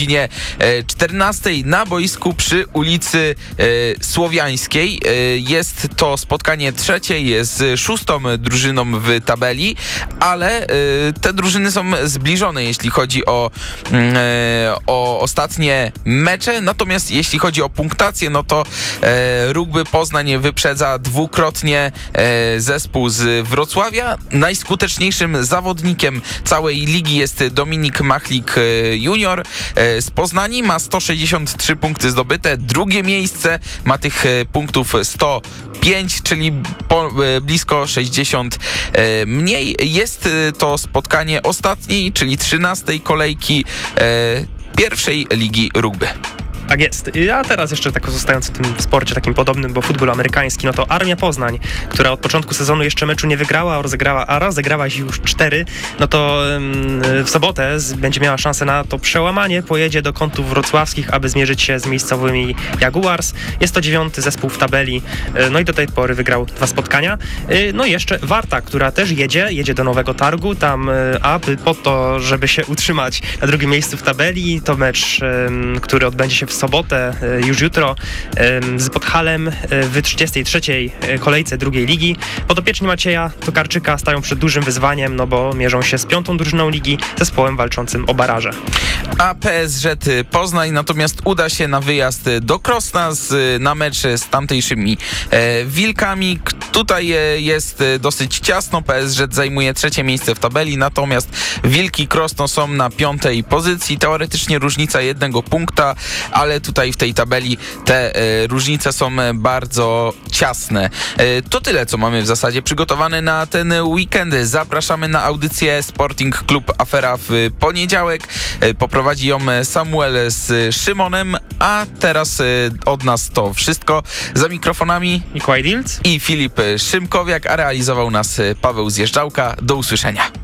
godzinie 14 na boisku przy ulicy Słowiańskiej. Jest to spotkanie trzecie z 6. drużyną w tabeli, ale te drużyny są zbliżone, jeśli chodzi o ostatnie mecze. Natomiast jeśli chodzi o punktację, no to Rugby Poznań wyprzedza dwukrotnie zespół z Wrocławia. Najskuteczniejszym zawodnikiem całej ligi jest Dominik Machlik junior z Poznani, ma 163 punkty zdobyte. Drugie miejsce ma tych punktów 105, czyli blisko 60 mniej. Jest to spotkanie ostatniej, czyli 13. kolejki pierwszej ligi rugby. Tak jest. Ja teraz jeszcze tak zostając w tym sporcie takim podobnym, bo futbol amerykański, no to Armia Poznań, która od początku sezonu jeszcze meczu nie wygrała, a rozegrała już 4, no to w sobotę będzie miała szansę na to przełamanie, pojedzie do kątów wrocławskich, aby zmierzyć się z miejscowymi Jaguars. Jest to 9. zespół w tabeli, no i do tej pory wygrał 2 spotkania. No i jeszcze Warta, która też jedzie do Nowego Targu, tam aby po to, żeby się utrzymać na drugim miejscu w tabeli, to mecz, który odbędzie się w sobotę, już jutro, z Podhalem w 33. kolejce drugiej ligi. Podopieczni Macieja Tokarczyka stają przed dużym wyzwaniem, no bo mierzą się z 5. drużyną ligi, zespołem walczącym o baraże. A PSŻ Poznań natomiast uda się na wyjazd do Krosna na mecz z tamtejszymi Wilkami. Tutaj jest dosyć ciasno, PSŻ zajmuje 3. miejsce w tabeli, natomiast Wilki Krosno są na 5. pozycji. Teoretycznie różnica 1 punkta, ale tutaj w tej tabeli te różnice są bardzo ciasne. To tyle, co mamy w zasadzie przygotowane na ten weekend. Zapraszamy na audycję Sporting Klub Afera w poniedziałek. Poprowadzi ją Samuel z Szymonem, a teraz od nas to wszystko. Za mikrofonami Mikołaj Dilc i Filip Szymkowiak, a realizował nas Paweł Zjeżdżałka. Do usłyszenia.